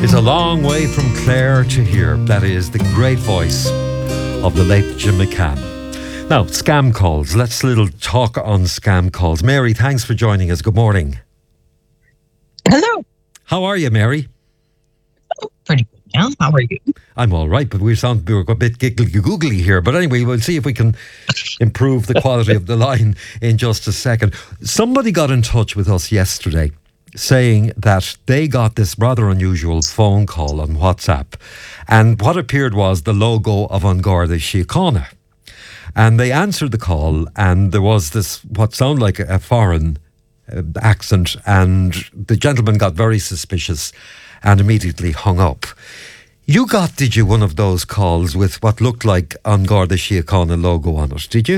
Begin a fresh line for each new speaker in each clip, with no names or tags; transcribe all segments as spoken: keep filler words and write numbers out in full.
It's a long way from Clare to here. That is the great voice of the late Jim McCann. Now, scam calls. Let's little talk on scam calls. Mary, thanks for joining us. Good morning.
Hello.
How are you, Mary?
Oh, pretty good now. How are you?
I'm all right, but we sound we were a bit giggly-googly here. But anyway, we'll see if we can improve the quality of the line in just a second. Somebody got in touch with us yesterday saying that they got this rather unusual phone call on WhatsApp, and what appeared was the logo of An Garda Síochána. And they answered the call, and there was this, what sounded like a foreign uh, accent, and the gentleman got very suspicious and immediately hung up. You got, did you, one of those calls with what looked like An Garda Síochána logo on it, did you?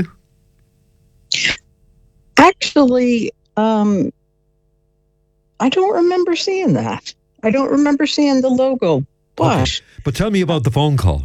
Actually, um, I don't remember seeing that. I don't remember seeing the logo, but...
Okay. But tell me about the phone call.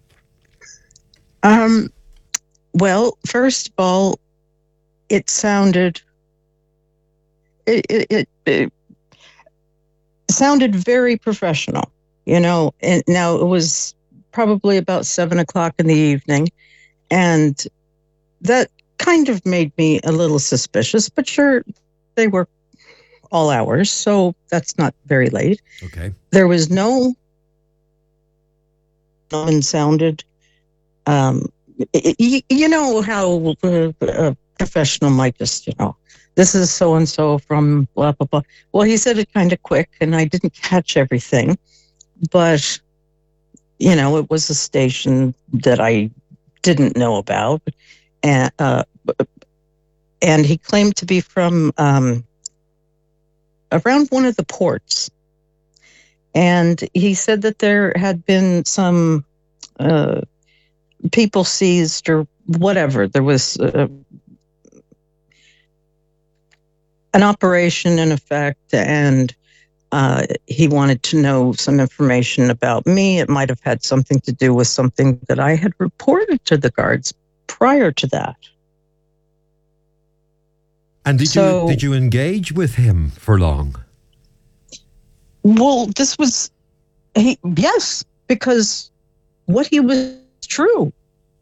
Um, well, first of all, it sounded... It, it, it, it sounded very professional, you know. And now it was probably about seven o'clock in the evening, and that kind of made me a little suspicious, but sure, they were all hours, so that's not very late.
Okay.
There was no one sounded, um, you, you know how uh, a professional might just, you know, this is so-and-so from blah, blah, blah. Well, he said it kind of quick, and I didn't catch everything, but, you know, it was a station that I didn't know about, and, uh, and he claimed to be from... Um, around one of the ports. And he said that there had been some uh, people seized or whatever. There was uh, an operation in effect, and uh, he wanted to know some information about me. It might have had something to do with something that I had reported to the guards prior to that.
And did so, you did you engage with him for long?
Well, this was, he, yes, because what he was true.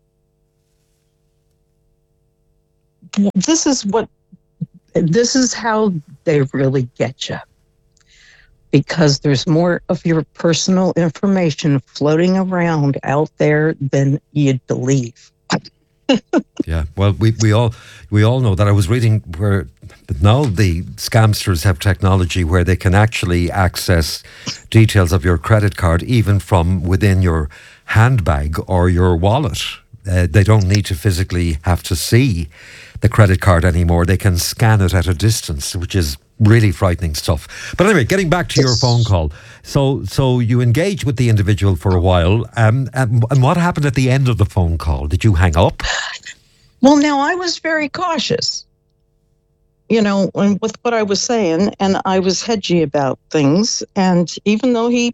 This is what, this is how they really get you. Because there's more of your personal information floating around out there than you'd believe.
Yeah, well, we, we all we all know that. I was reading where now the scamsters have technology where they can actually access details of your credit card even from within your handbag or your wallet. Uh, they don't need to physically have to see the credit card anymore. They can scan it at a distance, which is really frightening stuff. But anyway, getting back to your phone call. So so you engaged with the individual for a while. Um, and, and what happened at the end of the phone call? Did you hang up?
Well, now I was very cautious, you know, with what I was saying, and I was hedgy about things. And even though he,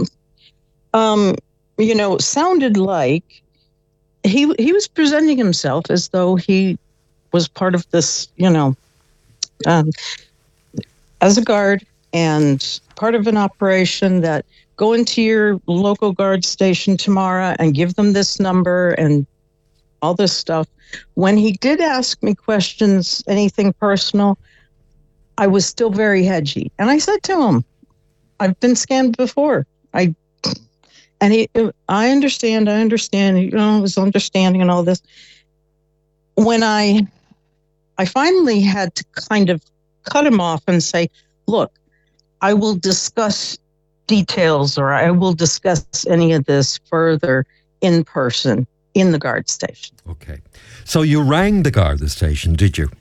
um, you know, sounded like he he was presenting himself as though he was part of this, you know, um, as a guard and part of an operation that go into your local guard station tomorrow and give them this number and all this stuff. When he did ask me questions, anything personal, I was still very hedgy. And I said to him, I've been scammed before. I, and he, I understand, I understand, you know, his understanding and all this. When I, I finally had to kind of cut him off and say, look, I will discuss details or I will discuss any of this further in person in the guard station.
Okay. So you rang the guard station, did you?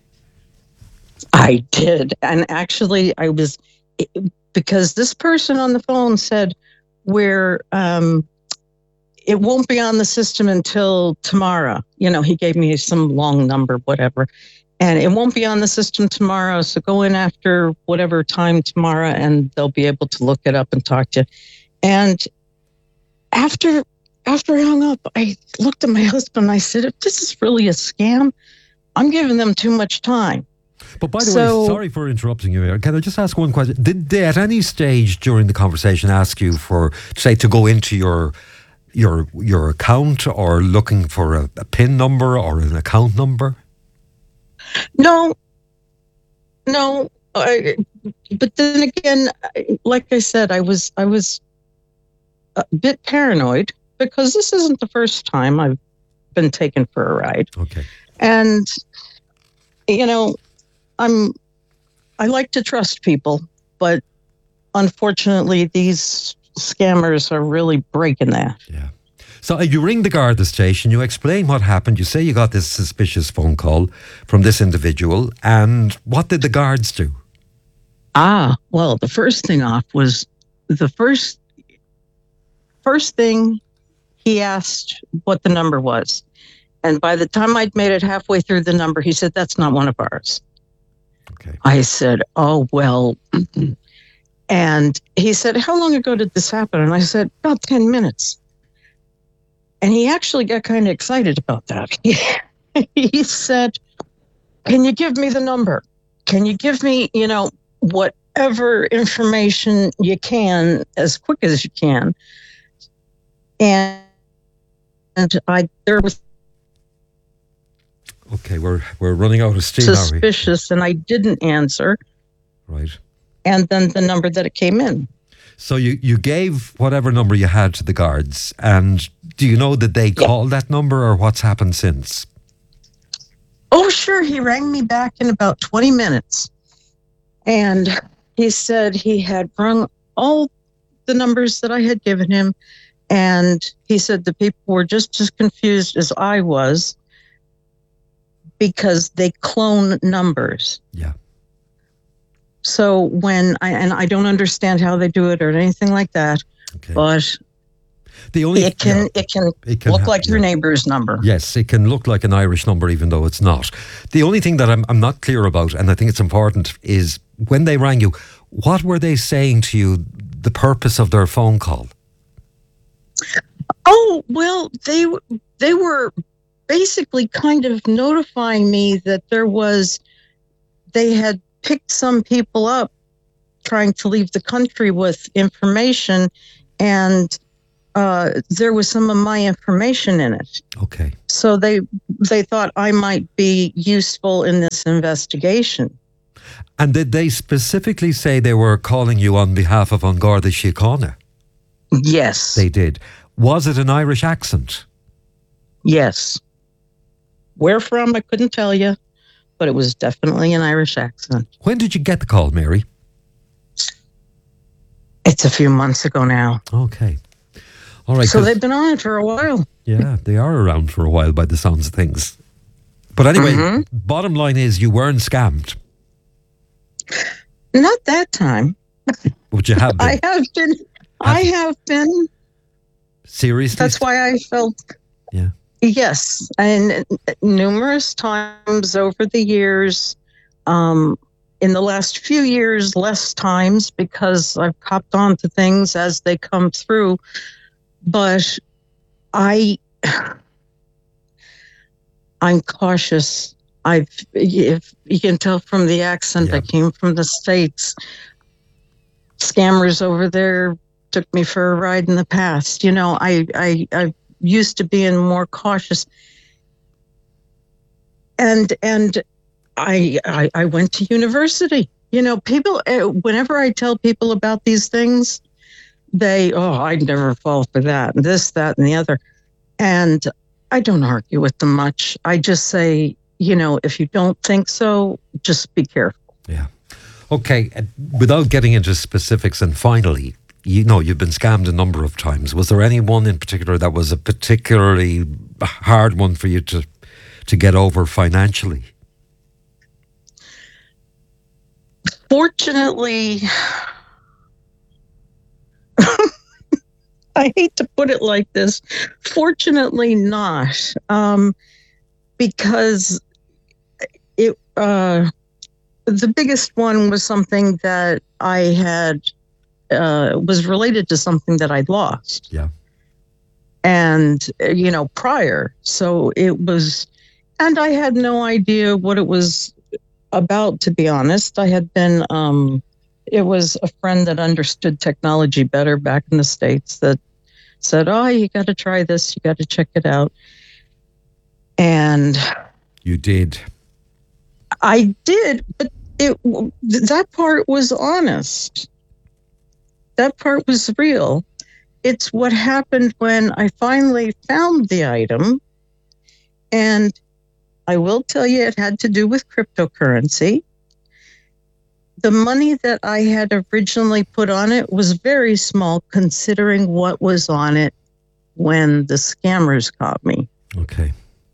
I did. And actually I was, because this person on the phone said, we're, um, it won't be on the system until tomorrow. You know, he gave me some long number, whatever. And it won't be on the system tomorrow, so go in after whatever time tomorrow and they'll be able to look it up and talk to you. And after after I hung up, I looked at my husband and I said, if this is really a scam, I'm giving them too much time.
But by the
So-
way, sorry for interrupting you here. Can I just ask one question? Did they at any stage during the conversation ask you for, say, to go into your your your account or looking for a, a PIN number or an account number?
No, no. I, but then again, I- like I said, I was I was a bit paranoid because this isn't the first time I've been taken for a ride,
Okay.
and you know, I'm I like to trust people, but unfortunately, these scammers are really breaking that.
Yeah. So uh, you ring the Garda station, you explain what happened, you say you got this suspicious phone call from this individual, and what did the guards do?
Ah, well, the first thing off was the first first thing he asked what the number was. And by the time I'd made it halfway through the number, he said, "That's not one of ours."
Okay.
I said, "Oh, well." And he said, "How long ago did this happen?" And I said, "About ten minutes. And he actually got kind of excited about that. He said, "Can you give me the number? Can you give me, you know, whatever information you can as quick as you can?" And, and I, there was
Okay, we're we're running out of steam, are we?
suspicious, and I didn't answer.
Right.
And then the number that it came in.
So you, you gave whatever number you had to the guards, and do you know that they
Yeah.
called that number or what's happened since?
Oh, sure. He rang me back in about twenty minutes. And he said he had rung all the numbers that I had given him. And he said the people were just as confused as I was because they clone numbers.
Yeah.
So when I, and I don't understand how they do it or anything like that,
Okay.
but
The only
it can,
yeah,
it can
it can
look
hap-
like your
yeah.
neighbor's number.
Yes, it can look like an Irish number even though it's not. The only thing that I'm, I'm not clear about, and I think it's important, is when they rang you, what were they saying to you, the purpose of their phone call?
Oh, well, they they were basically kind of notifying me that there was, they had picked some people up trying to leave the country with information, and uh, there was some of my information in it.
Okay.
So they they thought I might be useful in this investigation.
And did they specifically say they were calling you on behalf of An Garda Síochána?
Yes.
They did. Was it an Irish accent?
Yes. Where from, I couldn't tell you, but it was definitely an Irish accent.
When did you get the call, Mary?
It's a few months ago now.
Okay. All right.
So
'cause-
they've been on it for a while.
yeah, they are around for a while by the sounds of things. But anyway,
Mhm.
bottom line is you weren't scammed.
Not that time.
Would you have been?
I have been. I have been.
Seriously?
That's why I felt.
Yeah.
Yes, and numerous times over the years. Um, in the last few years, less times because I've copped on to things as they come through. But I, I'm cautious. I've, if you can tell from the accent,
Yeah.
I came from the States. Scammers over there took me for a ride in the past. You know, I, I, I used to being more cautious. And, and I, I, I went to university. You know, people, uh, whenever I tell people about these things, they, oh, I'd never fall for that, and this, that, and the other. And I don't argue with them much. I just say, you know, if you don't think so, just be careful.
Yeah. Okay. uh, Without getting into specifics, and finally, you know, you've been scammed a number of times. Was there any one in particular that was a particularly hard one for you to to get over financially?
Fortunately, I hate to put it like this. Fortunately, not, um, because it. Uh, the biggest one was something that I had uh, was related to something that I'd lost.
Yeah.
And uh, you know, prior, so it was, and I had no idea what it was about, to be honest. I had been, um, it was a friend that understood technology better back in the States that said, oh, you got to try this. You got to check it out. And
you did.
I did, but it that part was honest. That part was real. It's what happened when I finally found the item. And I will tell you, it had to do with cryptocurrency. The money that I had originally put on it was very small considering what was on it when the scammers caught me.
Okay.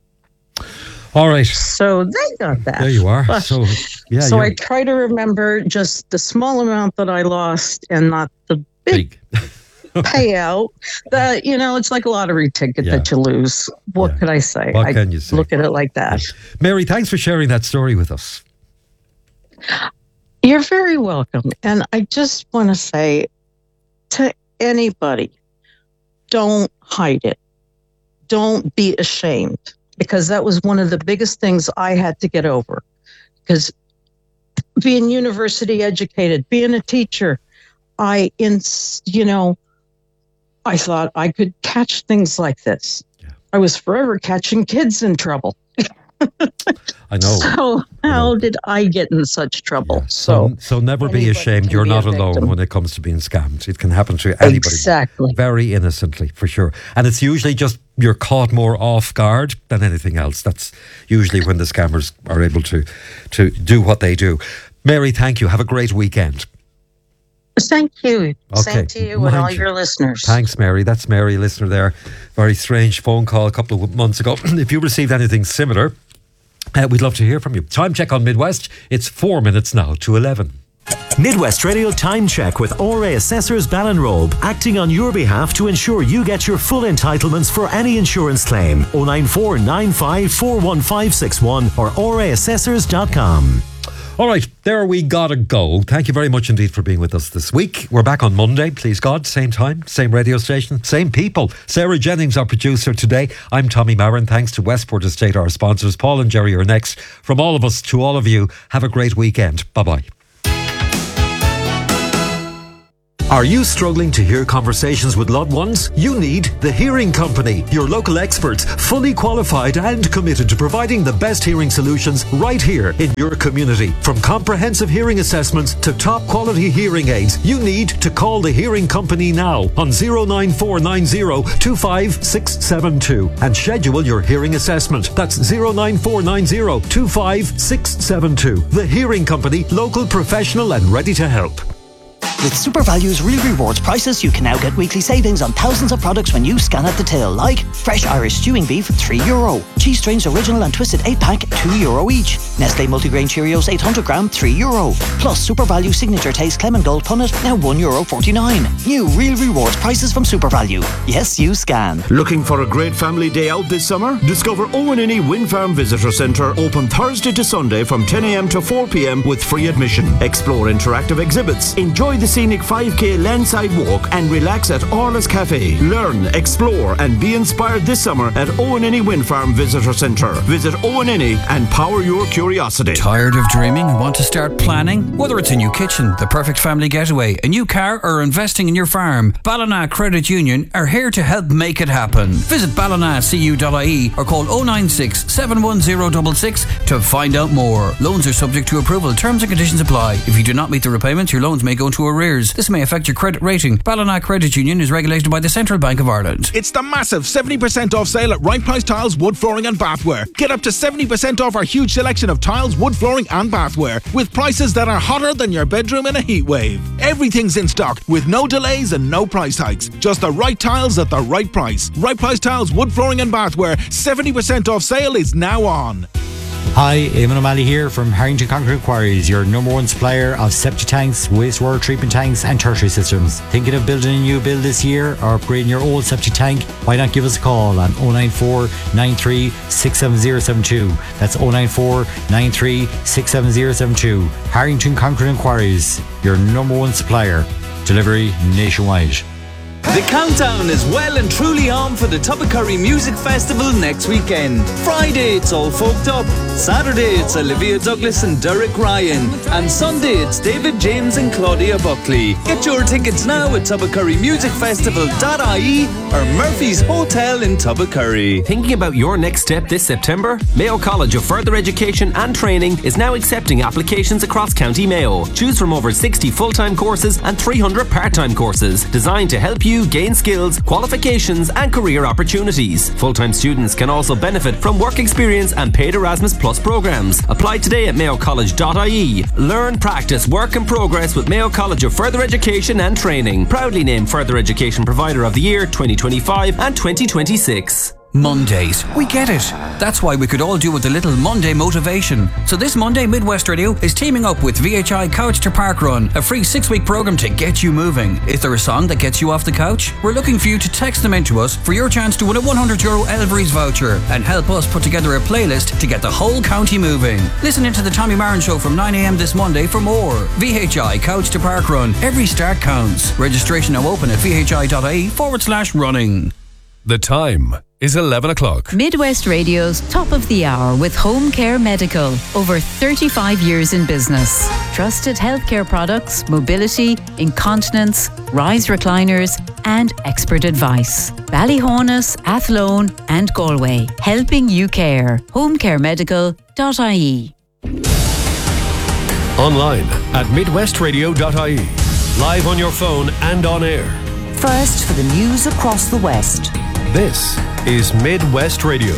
All right.
So they got that.
There you are. But, so yeah.
So I try to remember just the small amount that I lost and not the big, big. payout. That, you know, it's like a lottery ticket yeah. that you lose. What yeah. could I say?
What
I
can you say?
Look at it like that.
Yeah. Mary, thanks for sharing that story with us.
You're very welcome. And I just want to say to anybody, don't hide it. Don't be ashamed. Because that was one of the biggest things I had to get over. Because being university educated, being a teacher, I, in, you know, I thought I could catch things like this. Yeah. I was forever catching kids in trouble.
I know.
So how I know. did I get in such trouble?
Yeah. So, so, so never be ashamed. You're not alone when it comes to being scammed. It can happen to anybody.
Exactly.
Very innocently, for sure. And it's usually just you're caught more off guard than anything else. That's usually when the scammers are able to, to do what they do. Mary, thank you. Have a great weekend.
Thank you. Okay. Same to you Mind and all you. your listeners.
Thanks, Mary. That's Mary, listener there. Very strange phone call a couple of months ago. If you received anything similar, Uh, we'd love to hear from you. Time check on Midwest. It's four minutes now to eleven.
Midwest Radio Time Check with O R A Assessors Ballinrobe, acting on your behalf to ensure you get your full entitlements for any insurance claim. oh nine four nine five four one five six one or o r a assessors dot com.
All right, there we gotta go. Thank you very much indeed for being with us this week. We're back on Monday, please God. Same time, same radio station, same people. Sarah Jennings, our producer today. I'm Tommy Marin. Thanks to Westport Estate, our sponsors. Paul and Jerry are next. From all of us to all of you, have a great weekend. Bye-bye. Are you struggling to hear conversations with loved ones? You need The Hearing Company, your local experts, fully qualified and committed to providing the best hearing solutions right here in your community. From comprehensive hearing assessments to top quality hearing aids, you need to call The Hearing Company now on oh nine four nine oh two five six seven two and schedule your hearing assessment. That's oh nine four nine oh two five six seven two. The Hearing Company, local, professional and ready to help.
With SuperValue's Real Rewards prices, you can now get weekly savings on thousands of products when you scan at the till, like fresh Irish stewing beef, three euro. Cheese Strains Original and Twisted eight pack, two euro each. Nestle Multigrain Cheerios eight hundred gram, three euro. Plus SuperValue Signature Taste Clement Gold Punnet, now one euro forty-nine. New Real Rewards prices from SuperValue. Yes, you scan.
Looking for a great family day out this summer? Discover Owen Innie Wind Farm Visitor Centre, open Thursday to Sunday from ten a m to four p m with free admission. Explore interactive exhibits. Enjoy the scenic five k landside walk and relax at Orla's Cafe. Learn, explore and be inspired this summer at Owen Innie Wind Farm Visitor Centre. Visit Owen Innie and power your curiosity.
Tired of dreaming and want to start planning? Whether it's a new kitchen, the perfect family getaway, a new car or investing in your farm, Ballina Credit Union are here to help make it happen. Visit ballina c u dot i e or call oh nine six seven one oh six six to find out more. Loans are subject to approval. Terms and conditions apply. If you do not meet the repayments, your loans may go into arrears. This may affect your credit rating. Ballina Credit Union is regulated by the Central Bank of Ireland.
It's the massive seventy percent off sale at Right Price Tiles, Wood Flooring and Bathware. Get up to seventy percent off our huge selection of tiles, wood flooring and bathware with prices that are hotter than your bedroom in a heat wave. Everything's in stock with no delays and no price hikes. Just the right tiles at the right price. Right Price Tiles, Wood Flooring and Bathware. seventy percent off sale is now on.
Hi, Eamon O'Malley here from Harrington Concrete Quarries, your number one supplier of septic tanks, wastewater treatment tanks and tertiary systems. Thinking of building a new build this year or upgrading your old septic tank? Why not give us a call on oh nine four nine three six seven oh seven two. That's oh nine four nine three six seven oh seven two. Harrington Concrete Quarries, your number one supplier. Delivery nationwide.
The countdown is well and truly on for the Tubbercurry Music Festival next weekend. Friday, it's all folked up. Saturday it's Olivia Douglas and Derek Ryan. And Sunday it's David James and Claudia Buckley. Get your tickets now at Tubbacurry Music Festival dot I E or Murphy's Hotel in Tubbacurry.
Thinking about your next step this September? Mayo College of Further Education and Training is now accepting applications across County Mayo. Choose from over sixty full-time courses and three hundred part-time courses designed to help you gain skills, qualifications and career opportunities. Full-time students can also benefit from work experience and paid Erasmus Plus programs. Apply today at mayo college dot I E. Learn, practice, work and progress with Mayo College of Further Education and Training. Proudly named Further Education Provider of the Year twenty twenty-five and twenty twenty-six.
Mondays. We get it. That's why we could all do with a little Monday motivation. So this Monday, Midwest Radio is teaming up with V H I Couch to Park Run, a free six-week program to get you moving. Is there a song that gets you off the couch? We're looking for you to text them in to us for your chance to win a one hundred euro Elvery's voucher and help us put together a playlist to get the whole county moving. Listen into the Tommy Marin Show from nine a.m. this Monday for more. V H I Couch to Park Run. Every start counts. Registration now open at vhi.ie forward slash running.
The time is eleven o'clock.
Midwest Radio's Top of the Hour with Home Care Medical. Over thirty-five years in business. Trusted healthcare products, mobility, incontinence, rise recliners and expert advice. Ballyhonus, Athlone and Galway. Helping you care. home care medical dot I E.
Online at midwest radio dot I E. Live on your phone and on air.
First for the news across the West.
This is Midwest Radio.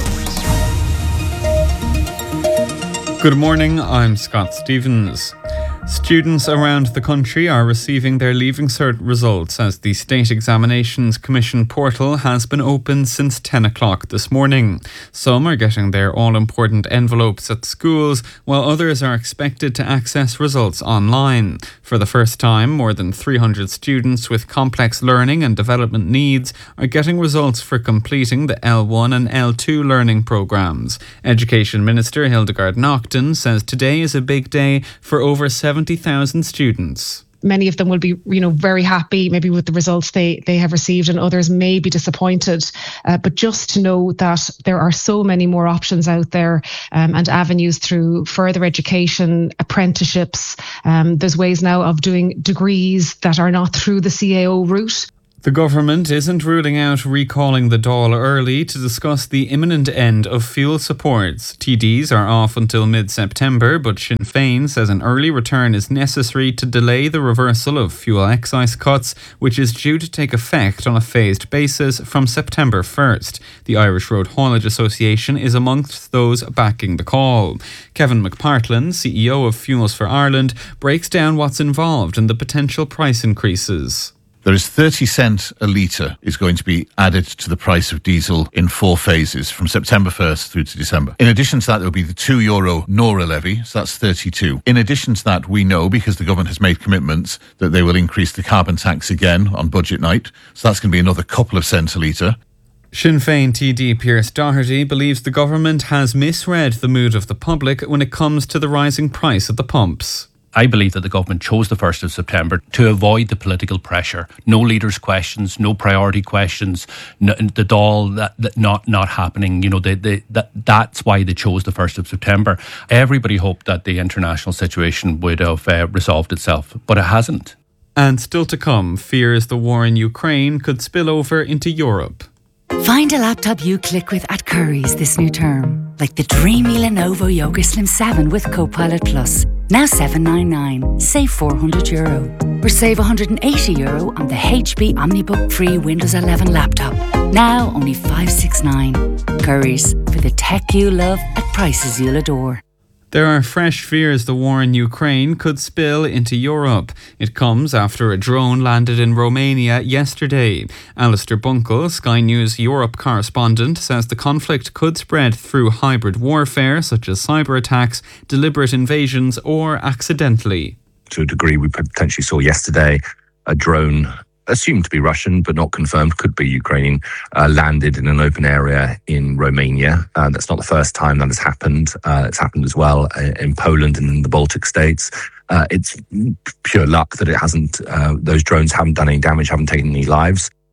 Good morning, I'm Scott Stevens. Students around the country are receiving their Leaving Cert results as the State Examinations Commission portal has been open since ten o'clock this morning. Some are getting their all-important envelopes at schools, while others are expected to access results online. For the first time, more than three hundred students with complex learning and development needs are getting results for completing the L one and L two learning programmes. Education Minister Hildegard Naughton says today is a big day for over seventy thousand students.
Many of them will be, you know, very happy maybe with the results they, they have received, and others may be disappointed. Uh, but just to know that there are so many more options out there um, and avenues through further education, apprenticeships. Um, there's ways now of doing degrees that are not through the C A O route.
The government isn't ruling out recalling the Dáil early to discuss the imminent end of fuel supports. T Ds are off until mid-September, but Sinn Féin says an early return is necessary to delay the reversal of fuel excise cuts, which is due to take effect on a phased basis from September first. The Irish Road Haulage Association is amongst those backing the call. Kevin McPartland, C E O of Fuels for Ireland, breaks down what's involved in the potential price increases.
There is thirty cent a litre is going to be added to the price of diesel in four phases from September first through to December. In addition to that, there will be the two euro Nora levy, so that's thirty-two. In addition to that, we know, because the government has made commitments, that they will increase the carbon tax again on budget night, so that's going to be another couple of cents a litre.
Sinn Féin T D Pierce Doherty believes the government has misread the mood of the public when it comes to the rising price at the pumps.
I believe that the government chose the first of September to avoid the political pressure. No leaders' questions, no priority questions, no, the Dáil that, that not not happening. You know, they, they, that that's why they chose the first of September. Everybody hoped that the international situation would have uh, resolved itself, but it hasn't.
And still to come, fears the war in Ukraine could spill over into Europe.
Find a laptop you click with at Curry's this new term, like the dreamy Lenovo Yoga Slim seven with Copilot Plus. Now seven ninety-nine, save four hundred euro. Or save one hundred eighty euro on the H P OmniBook Free Windows eleven laptop. Now only five sixty-nine. Curry's, for the tech you love at prices you'll adore.
There are fresh fears the war in Ukraine could spill into Europe. It comes after a drone landed in Romania yesterday. Alistair Bunkle, Sky News Europe correspondent, says the conflict could spread through hybrid warfare such as cyber attacks, deliberate invasions or accidentally.
To a degree, we potentially saw yesterday a drone assumed to be Russian, but not confirmed, could be Ukrainian, uh, landed in an open area in Romania. Uh, that's not the first time that has happened. Uh, it's happened as well in Poland and in the Baltic states. Uh, it's pure luck that it hasn't, uh, those drones haven't done any damage, haven't taken any lives.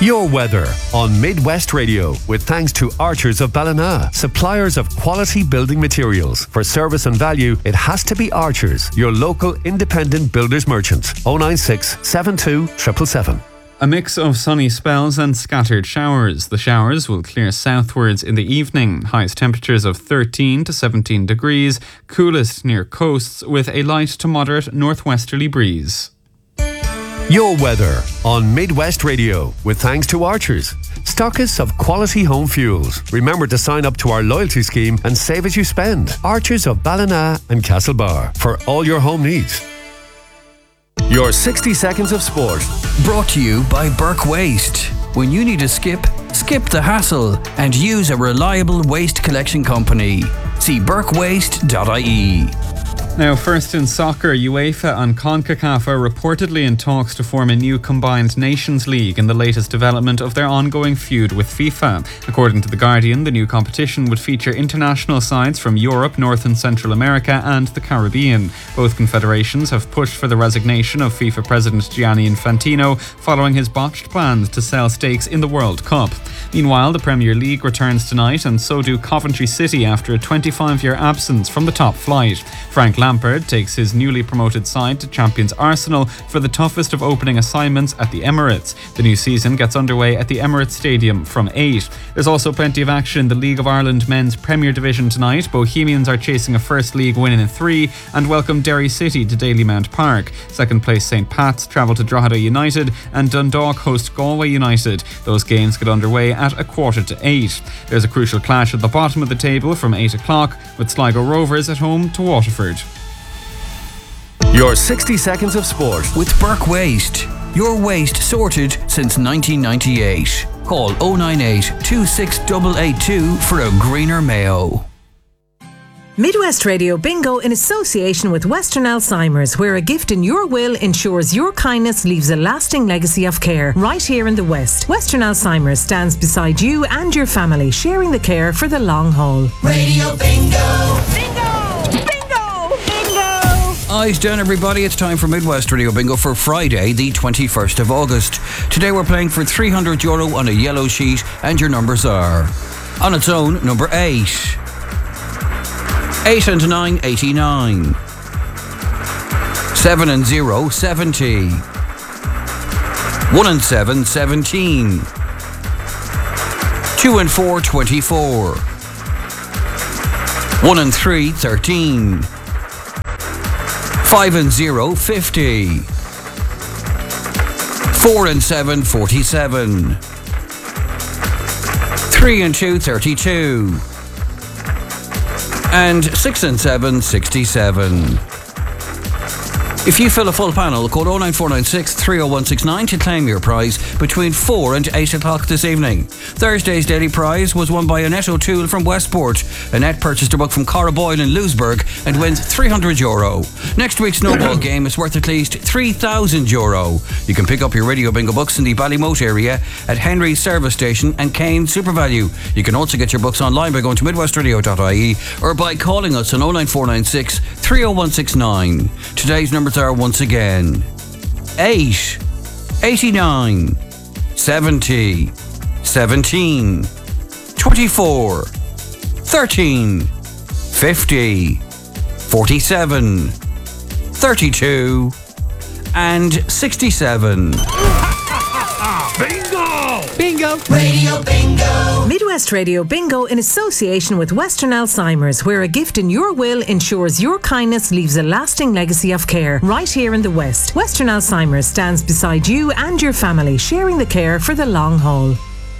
Your weather on Midwest Radio with thanks to Archers of Ballina, suppliers of quality building materials. For service and value, it has to be Archers, your local independent builders merchant. oh nine six, seven two seven seven seven.
A mix of sunny spells and scattered showers. The showers will clear southwards in the evening. Highest temperatures of thirteen to seventeen degrees, coolest near coasts with a light to moderate northwesterly breeze.
Your weather on Midwest Radio with thanks to Archers, stockists of quality home fuels. Remember to sign up to our loyalty scheme and save as you spend. Archers of Ballina and Castlebar for all your home needs. Your sixty seconds of sport.
Brought to you by Burke Waste. When you need a skip, skip the hassle and use a reliable waste collection company. See burke waste dot I E.
Now, first in soccer, UEFA and CONCACAF are reportedly in talks to form a new combined Nations League in the latest development of their ongoing feud with FIFA. According to The Guardian, the new competition would feature international sides from Europe, North and Central America and the Caribbean. Both confederations have pushed for the resignation of FIFA President Gianni Infantino following his botched plans to sell stakes in the World Cup. Meanwhile, the Premier League returns tonight, and so do Coventry City after a twenty-five-year absence from the top flight. Frank Lampard takes his newly promoted side to champions Arsenal for the toughest of opening assignments at the Emirates. The new season gets underway at the Emirates Stadium from eight. There's also plenty of action in the League of Ireland Men's Premier Division tonight. Bohemians are chasing a first league win in three and welcome Derry City to Dalymount Park. Second place Saint Pat's travel to Drogheda United and Dundalk host Galway United. Those games get underway at a quarter to eight. There's a crucial clash at the bottom of the table from eight o'clock with Sligo Rovers at home to Waterford.
Your sixty seconds of sport
with Burke Waste. Your waste sorted since nineteen ninety-eight. Call oh nine eight, two six eight eight two for a greener Mayo.
Midwest Radio Bingo in association with Western Alzheimer's, where a gift in your will ensures your kindness leaves a lasting legacy of care right here in the West. Western Alzheimer's stands beside you and your family, sharing the care for the long haul.
Radio Bingo! Bingo!
Eyes down, everybody. It's time for Midwest Radio Bingo for Friday, the twenty-first of August. Today we're playing for three hundred euro on a yellow sheet, and your numbers are: on its own, number eight. eight and nine, eighty-nine. seven and zero, seventy. one and seven, seventeen. two and four, twenty-four. one and three, thirteen. Five and zero, fifty. Four and seven, forty-seven. Three and two, thirty-two. And six and seven, sixty-seven. If you fill a full panel, call oh nine four nine six, three oh one six nine to claim your prize between four and eight o'clock this evening. Thursday's daily prize was won by Annette O'Toole from Westport. Annette purchased a book from Cara Boyle in Lewisburg and wins three hundred euro. Next week's snowball game is worth at least three thousand euro. You can pick up your Radio Bingo books in the Ballymote area at Henry's Service Station and Kane SuperValue. You can also get your books online by going to midwest radio dot I E or by calling us on oh nine four nine six, three oh one six nine. Today's numbers are once again eight, eighty-nine, seventy, seventeen, twenty-four, thirteen, fifty, forty-seven, thirty-two, and sixty-seven.
Bingo!
Bingo!
Radio Bingo!
Midwest Radio Bingo in association with Western Alzheimer's, where a gift in your will ensures your kindness leaves a lasting legacy of care right here in the West. Western Alzheimer's stands beside you and your family, sharing the care for the long haul.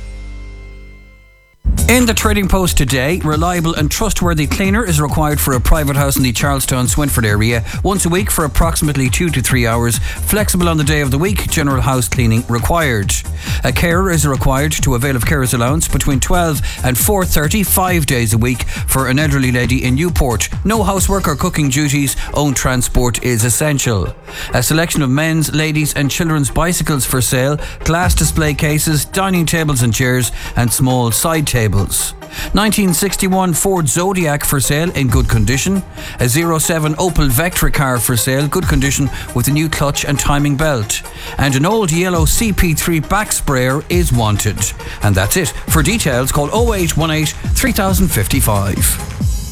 In the Trading Post today, reliable and trustworthy cleaner is required for a private house in the Charlestown Swinford area once a week for approximately two to three hours. Flexible on the day of the week, general house cleaning required. A carer is required to avail of carer's allowance between twelve and four thirty, five days a week for an elderly lady in Newport. No housework or cooking duties. Own transport is essential. A selection of men's, ladies and children's bicycles for sale, glass display cases, dining tables and chairs and small side tables. nineteen sixty-one Ford Zodiac for sale in good condition. A oh seven Opel Vectra car for sale, good condition with a new clutch and timing belt. And an old yellow C P three back sprayer is wanted. And that's it. For details, call oh eight one eight, three thousand fifty-five.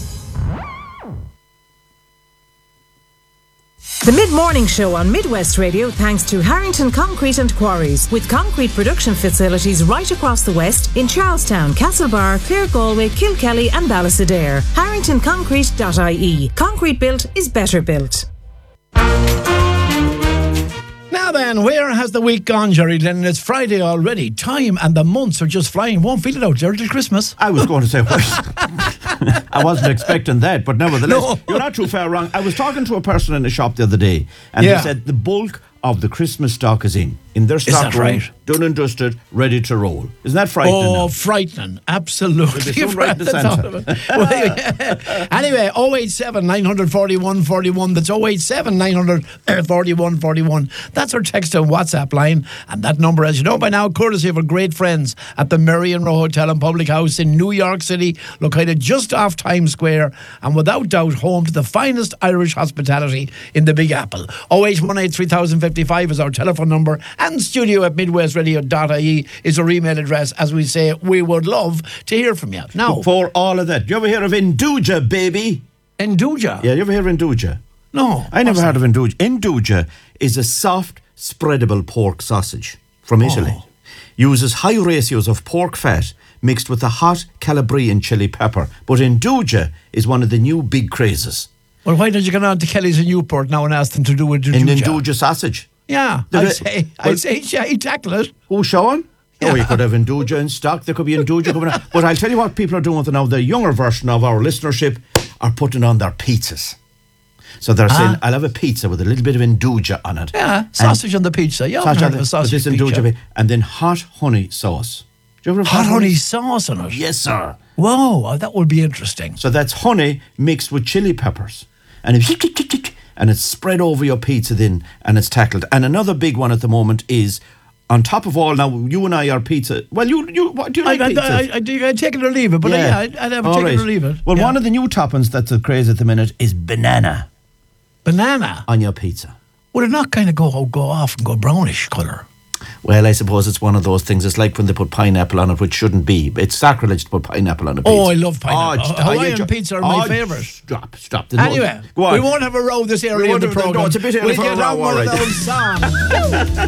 The Mid-Morning Show on Midwest Radio thanks to Harrington Concrete and Quarries, with concrete production facilities right across the West in Charlestown, Castlebar, Clare Galway, Kilkelly and Ballysadare. harrington concrete dot I E. Concrete built is better built.
Now then, where has the week gone, Jerry Lennon? It's Friday already. Time and the months are just flying. Won't feel it out, Jerry, till Christmas.
I was going to say, well, I wasn't expecting that, but nevertheless,
No.
you're not too far wrong. I was talking to a person in the shop the other day, and
Yeah.
they said the bulk of the Christmas stock is in. In their stock
that
room,
right?
done and dusted, ready to roll. Isn't that frightening?
Oh,
now?
frightening. Absolutely.
We'll be soon right in the
That's
centre.
all of it. Well, yeah. Anyway, oh eight seven, nine four one, four one. That's oh eight seven, nine four one, four one. That's our text and WhatsApp line. And that number, as you know by now, courtesy of our great friends at the Marion Row Hotel and Public House in New York City, located just off Times Square, and without doubt home to the finest Irish hospitality in the Big Apple. oh eight one eight, three thousand fifty-five is our telephone number, and studio at midwest radio dot I E is our email address. As we say, we would love to hear from you. Now,
Before all of that, do you ever hear of Induja, baby?
Induja?
Yeah, you ever hear of Induja?
No.
I never heard of Induja. Induja is a soft, spreadable pork sausage from Italy.
Oh.
Uses high ratios of pork fat mixed with a hot Calabrian chili pepper. But Induja is one of the new big crazes.
Well, why don't you go on to Kelly's in Newport now and ask them to do it?
An Induja sausage.
Yeah,
The-
I'd say,
well-
I'd say, yeah, you tackle it.
Who, Sean?
Yeah.
Oh, you could have Induja in stock. There could be Induja coming out. But I'll tell you what people are doing with it now. The younger version of our listenership are putting on their pizzas. So they're saying, I'll have a pizza with a little bit of Induja on it.
Yeah, sausage on the pizza. Yeah,
Sausage
I've
on
heard
the,
of a sausage
with this
pizza.
Induja bit, and then hot honey sauce. Do you ever have
Hot honey sauce on it?
Yes, sir.
Whoa, that would be interesting.
So that's honey mixed with chili peppers. And it's, and it's spread over your pizza then, and it's tackled. And another big one at the moment is, on top of all, now you and I are pizza. Well, you, you what, do you like
I,
pizza?
I, I, I, I'd take it or leave it, but yeah, I'd, I'd have a
All
take
right.
it or leave it.
Well,
Yeah.
one of the new toppings that's a craze at the minute is banana
Banana?
on your pizza.
Would it not kind of go, go off and go brownish colour?
Well, I suppose it's one of those things. It's like when they put pineapple on it, which shouldn't be. It's sacrilege to put pineapple on a pizza.
Oh, I love pineapple.
Oh,
Hawaiian
you-
pizza are
oh,
my favourite.
Stop, stop. There's no-
Anyway,
Go on.
we won't have a row this
We
area of
won't
the
have- no,
programme.
it's a bit early
We'll
for a
get
row,
on one
all
of
right.
those songs.